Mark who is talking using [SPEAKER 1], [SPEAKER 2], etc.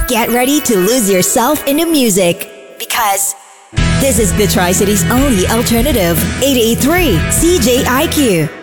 [SPEAKER 1] get ready to lose yourself in the music. Because this is the Tri-City's only alternative. 883 CJIQ.